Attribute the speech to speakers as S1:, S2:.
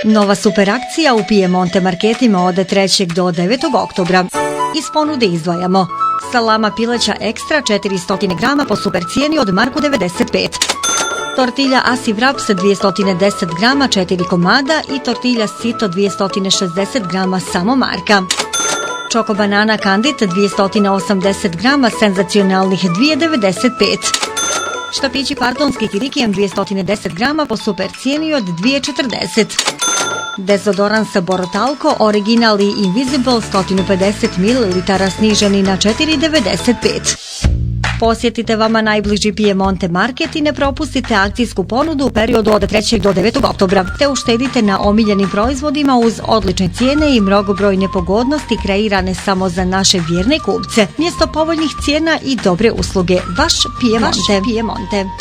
S1: Nova super akcija u Piemonte marketima od 3. do 9. oktobra. Iz ponude izdvajamo salama pileća ekstra 400 grama po super cijeni od marku 95. Tortilja Asi Wraps 210 grama 4 komada i tortilja Sito 260 grama samo marka. Čoko banana Kandit 280 grama senzacionalnih 2,95. Štapići kartonski kirikijem 210 grama po super cijeni od 2,40. Dezodorans Borotalco Original i Invisible 150 ml sniženi na 4,95. Posjetite vama najbliži Piemonte market i ne propustite akcijsku ponudu u periodu od 3. do 9. oktobra, te uštedite na omiljenim proizvodima uz odlične cijene i mnogobrojne pogodnosti kreirane samo za naše vjerne kupce. Mjesto povoljnih cijena i dobre usluge. Vaš Piemonte.